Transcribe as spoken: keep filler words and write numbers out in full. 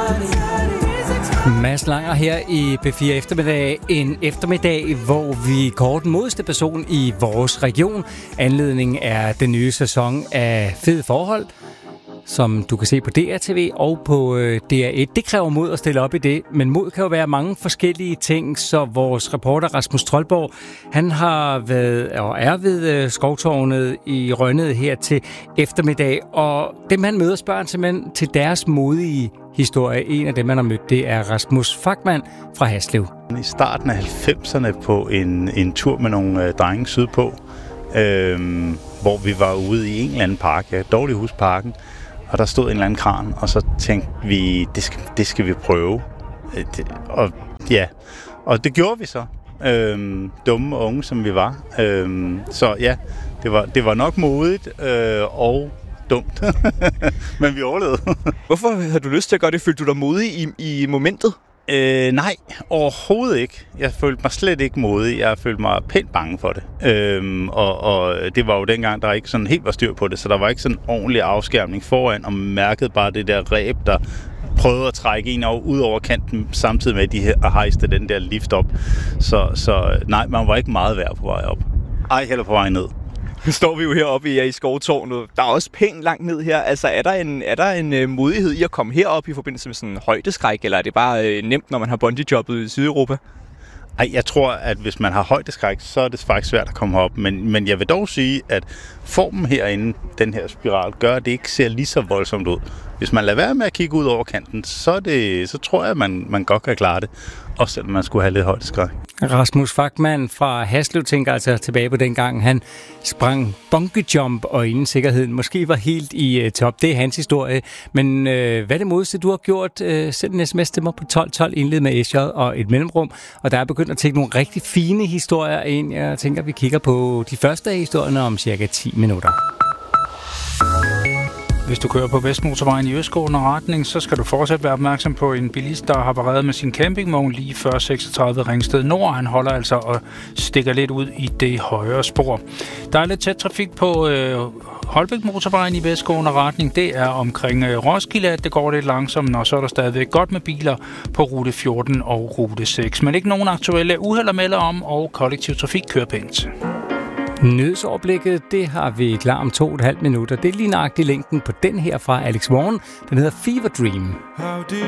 Mads Langer her i P fire Eftermiddag. En eftermiddag, hvor vi kårer den modeste person i vores region. Anledningen er den nye sæson af Fede Forhold, som du kan se på D R T V og på D R et. Det kræver mod at stille op i det, men mod kan jo være mange forskellige ting, så vores reporter Rasmus Troldborg, han har været og er ved Skovtårnet i Rønnede her til eftermiddag, og dem han møder spørger simpelthen til deres modige historie. En af dem, man har mødt, det er Rasmus Fachmann fra Haslev. I starten af halvfemserne på en, en tur med nogle øh, drenge sydpå, øh, hvor vi var ude i en eller anden park, ja, Dårlighusparken, og der stod en eller anden kran, og så tænkte vi, det skal, det skal vi prøve. Det, og ja, og det gjorde vi så. Øhm, dumme og unge, som vi var. Øhm, så ja, det var, det var nok modigt øh, og dumt. Men vi overlevede. Hvorfor havde du lyst til at gøre det? Følte du dig modig i, i momentet? Øh, nej, overhovedet ikke. Jeg følte mig slet ikke modig. Jeg følte mig pænt bange for det. Øhm, og, og det var jo dengang, der ikke sådan helt var styr på det, så der var ikke sådan en ordentlig afskærmning foran, og man mærkede bare det der ræb, der prøvede at trække en over, ud over kanten, samtidig med, at de hejste den der lift op. Så, så nej, man var ikke meget værd på vej op. Ej, heller på vej ned. Nu står vi jo heroppe i, i Skovtårnet. Der er også pænt langt ned her. Altså, er der en, er der en uh, modighed i at komme herop i forbindelse med sådan en højdeskræk, eller er det bare uh, nemt, når man har bungee-jumpet i Sydeuropa? Ej, jeg tror, at hvis man har højdeskræk, så er det faktisk svært at komme herop. Men, men jeg vil dog sige, at formen herinde, den her spiral, gør, at det ikke ser lige så voldsomt ud. Hvis man lader være med at kigge ud over kanten, så, er det, så tror jeg, at man, man godt kan klare det. Også selvom man skulle have lidt højdeskræk. Rasmus Fachmann fra Haslev tænker altså tilbage på den gang, han sprang bungee jump, og inden sikkerheden måske var helt i uh, top. Det er hans historie. Men uh, hvad er det modeste, du har gjort? Uh, send en sms til mig på tolv tolv, indled med S J og et mellemrum. Og der er begyndt at tænke nogle rigtig fine historier ind. Jeg tænker, vi kigger på de første af historierne om cirka ti minutter. Hvis du kører på Vestmotorvejen i østgående retning, så skal du fortsat være opmærksom på en bilist, der har pareret med sin campingvogn lige før seksogtredive Ringsted Nord. Han holder altså og stikker lidt ud i det højre spor. Der er lidt tæt trafik på øh, Holbæk Motorvejen i vestgående retning. Det er omkring øh, Roskilde, at det går lidt langsomt, og så er der stadigvæk godt med biler på rute fjorten og rute seks. Men ikke nogen aktuelle uheld at melde om, og kollektiv trafik kører pænt. Nyhedsoverblikket, det har vi klar om to og et halvt minutter. Det er lige nøjagtigt længden på den her fra Alex Warren. Den hedder Fever Dream. How did